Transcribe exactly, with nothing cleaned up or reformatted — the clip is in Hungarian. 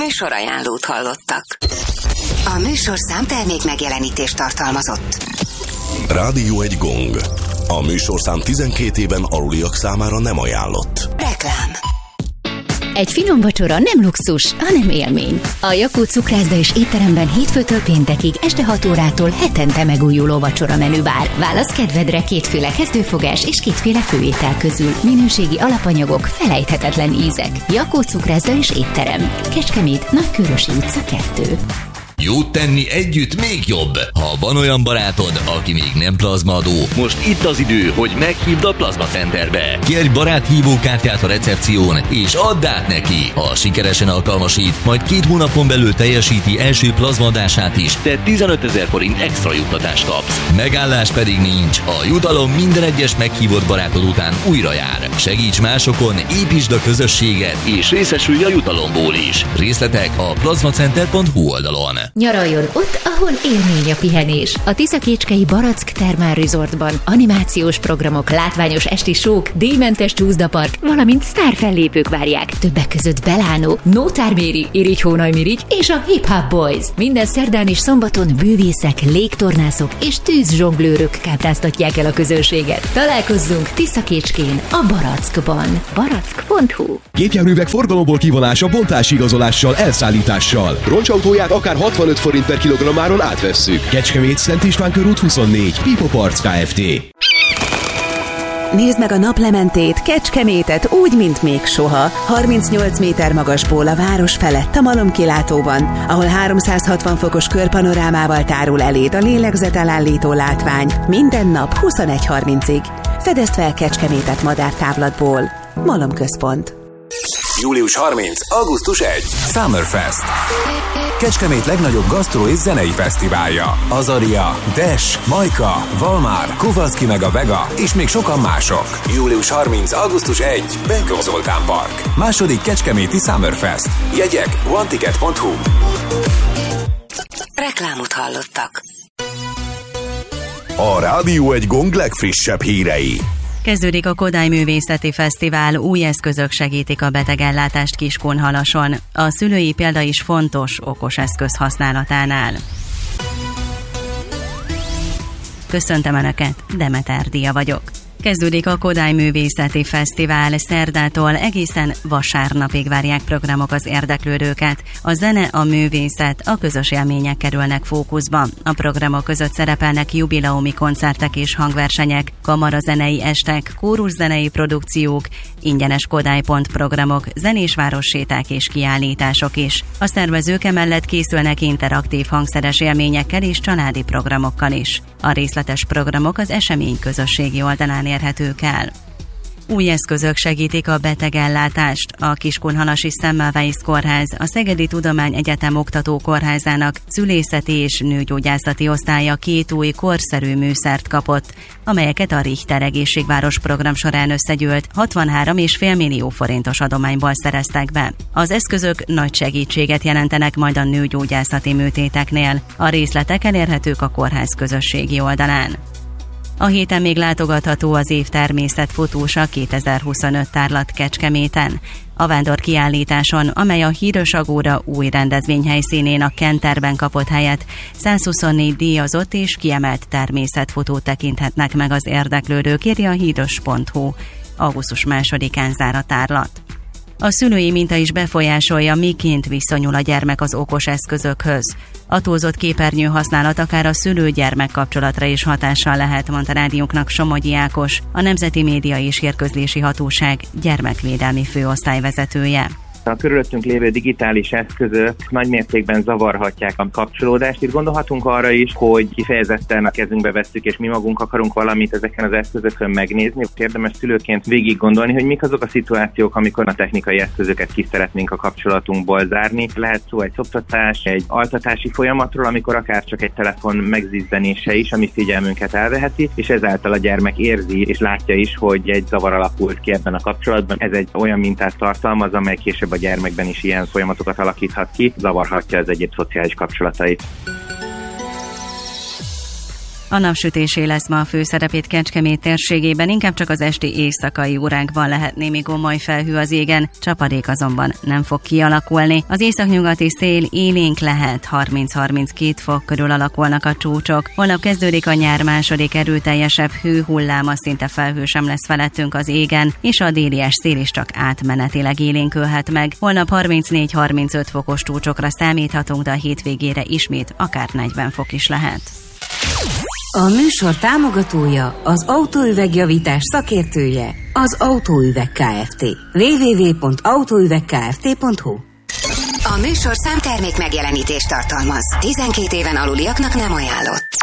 Műsorajánlót hallottak. A műsorszám termék megjelenítést tartalmazott. Rádió egy gong. A műsorszám tizenkét éven aluliak számára nem ajánlott. Reklám. Egy finom vacsora nem luxus, hanem élmény. A Jakó cukrászda és étteremben hétfőtől péntekig este hat órától hetente megújuló vacsora menü vár. Válasz kedvedre kétféle kezdőfogás és kétféle főétel közül. Minőségi alapanyagok, felejthetetlen ízek. Jakó cukrászda és étterem. Kecskemét, Nagykőrösi utca kettő. Jót tenni együtt még jobb. Ha van olyan barátod, aki még nem plazmaadó, most itt az idő, hogy meghívd a Plazma Centerbe. Kérj baráthívókártyát a recepción, és add át neki. Ha sikeresen alkalmasít, majd két hónapon belül teljesíti első plazmaadását is, te tizenötezer forint extra juttatást kapsz. Megállás pedig nincs. A jutalom minden egyes meghívott barátod után újra jár. Segíts másokon, építsd a közösséget, és részesülj a jutalomból is. Részletek a plazmacenter pont hu oldalon. Nyaraljon ott, ahol élmény a pihenés. A Tiszakécskei Barack Thermal Resortban animációs programok, látványos esti sók, díjmentes csúszdapark, valamint sztárfellépők várják. Többek között Belánó, Nótár Méri, Irigy Hónaj Mirigy és a Hip Hop Boys. Minden szerdán és szombaton bűvészek, légtornászok és tűzzsonglőrök kápráztatják el a közönséget. Találkozzunk Tiszakécskén a Barackban. barack pont hu. Gépjárművek forgalomból kivonása bontási igazolással, elszállítással. Roncsautóját akár hatvanöt forint per kilogrammáron átvesszük. Kecskemét, Szent István körút huszonnégy, Pipo Parts Kft. Nézd meg a naplementét, Kecskemétet úgy, mint még soha. harmincnyolc méter magasból a város felett a malomkilátóban, ahol háromszázhatvan fokos körpanorámával tárul eléd a lélegzetelállító látvány. Minden nap huszonegy harmincig. Fedezd fel Kecskemétet madártávlatból. Malomközpont. július harmincadika. augusztus elsejé. Summerfest. Kecskemét legnagyobb gasztró és zenei fesztiválja. Azaria, Dash, Majka, Valmár, Kovaszki meg a Vega és még sokan mások. július harmincadika. augusztus elsejé. Benkó Zoltán Park. Második kecskeméti Summerfest. Jegyek one ticket pont hu. Reklámot hallottak. A Rádió egy gong legfrissebb hírei. Kezdődik a Kodály Művészeti Fesztivál, új eszközök segítik a betegellátást Kiskunhalason. A szülői példa is fontos okos eszköz használatánál. Köszöntöm Önöket, Demeter Dia vagyok. Kezdődik a Kodály Művészeti Fesztivál, szerdától egészen vasárnapig várják programok az érdeklődőket. A zene, a művészet, a közös élmények kerülnek fókuszba. A programok között szerepelnek jubileumi koncertek és hangversenyek, kamarazenei estek, kóruszenei produkciók, ingyenes kodály.pont programok, zenés városséták és kiállítások is. A szervezők emellett készülnek interaktív hangszeres élményekkel és családi programokkal is. A részletes programok az esemény közösségi oldalán érhetők el. Új eszközök segítik a betegellátást. A Kiskunhalasi Semmelweis Kórház, a Szegedi Tudományegyetem Oktatókórházának szülészeti és nőgyógyászati osztálya két új korszerű műszert kapott, amelyeket a Richter Egészségváros program során összegyűlt hatvanhárom egész öt millió forintos adományból szereztek be. Az eszközök nagy segítséget jelentenek majd a nőgyógyászati műtéteknél. A részletek elérhetők a kórház közösségi oldalán. A héten még látogatható az év természetfotósa kétezer-huszonöt tárlat Kecskeméten. A vándor kiállításon, amely a Híros Agóra új rendezvényhelyszínén a Kenterben kapott helyet, százhuszonnégy díjazott és kiemelt természetfotót tekinthetnek meg az érdeklődők, írja a híros pont hu. augusztus másodikán zár a tárlat. A szülői minta is befolyásolja, miként viszonyul a gyermek az okos eszközökhöz. A túlzott képernyő használat akár a szülő-gyermek kapcsolatra is hatással lehet, mondta rádiónknak Somogyi Ákos, a Nemzeti Média és Hírközlési Hatóság gyermekvédelmi főosztályvezetője. A körülöttünk lévő digitális eszközök nagy mértékben zavarhatják a kapcsolódást. Itt gondolhatunk arra is, hogy kifejezetten a kezünkbe vesszük, és mi magunk akarunk valamit ezeken az eszközökön megnézni. Érdemes szülőként végig gondolni, hogy mik azok a szituációk, amikor a technikai eszközöket ki szeretnénk a kapcsolatunkból zárni. Lehet szó egy szoptatás, egy altatási folyamatról, amikor akár csak egy telefon megzizzenése is, ami figyelmünket elveheti, és ezáltal a gyermek érzi és látja is, hogy egy zavar alakult ki ebben a kapcsolatban. Ez egy olyan mintát tartalmaz, amely később a gyermekben is ilyen folyamatokat alakíthat ki, zavarhatja az egyéb szociális kapcsolatait. A napsütésé lesz ma a főszerepét Kecskemét térségében, inkább csak az esti éjszakai órákban lehet némi gomoly felhő az égen, csapadék azonban nem fog kialakulni. Az északnyugati szél élénk lehet, harminc-harminckét fok körül alakulnak a csúcsok. Holnap kezdődik a nyár második erőteljesebb hőhulláma, szinte felhő sem lesz felettünk az égen, és a délies szél is csak átmenetileg élénkülhet meg. Holnap harmincnégy-harmincöt fokos csúcsokra számíthatunk, de a hétvégére ismét akár negyven fok is lehet. A műsor támogatója, az autóüvegjavítás szakértője, az Autóüveg Kft. double-u double-u double-u pont autóüvegkft pont hu. A műsor számtermék megjelenítést tartalmaz. tizenkét éven aluliaknak nem ajánlott.